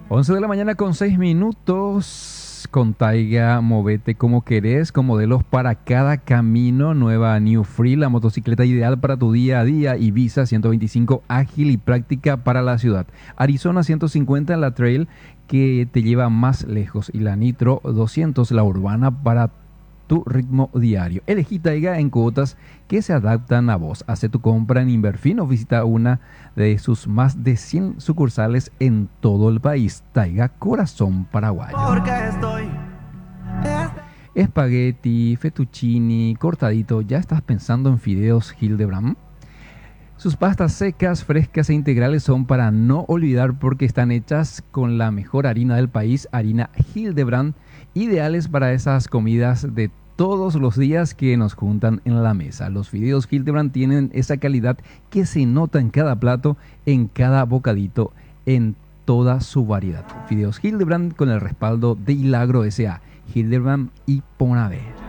11 de la mañana con 6 minutos. Con Taiga, movete como querés, con modelos para cada camino. Nueva New Free, la motocicleta ideal para tu día a día. Ibiza 125, ágil y práctica para la ciudad. Arizona 150, la trail que te lleva más lejos. Y la Nitro 200, la urbana para tu ritmo diario. Elegí Taiga en cuotas que se adaptan a vos. Hace tu compra en Inverfin o visita una de sus más de 100 sucursales en todo el país. Taiga, corazón paraguayo. Porque estoy. Espagueti, fettuccini, cortadito. ¿Ya estás pensando en fideos Hildebrand? Sus pastas secas, frescas e integrales son para no olvidar porque están hechas con la mejor harina del país, harina Hildebrand, ideales para esas comidas de todos los días que nos juntan en la mesa. Los fideos Hildebrand tienen esa calidad que se nota en cada plato, en cada bocadito, en toda su variedad. Fideos Hildebrand con el respaldo de Hilagro S.A. Hildebrand y Ponaver.